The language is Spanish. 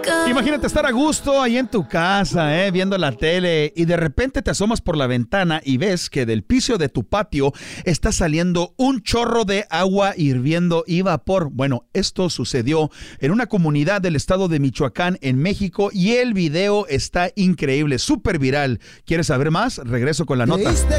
Imagínate estar a gusto ahí en tu casa, viendo la tele, y de repente te asomas por la ventana y ves que del piso de tu patio está saliendo un chorro de agua hirviendo y vapor. Bueno, esto sucedió en una comunidad del estado de Michoacán, en México, y el video está increíble, súper viral. ¿Quieres saber más? Regreso con la nota.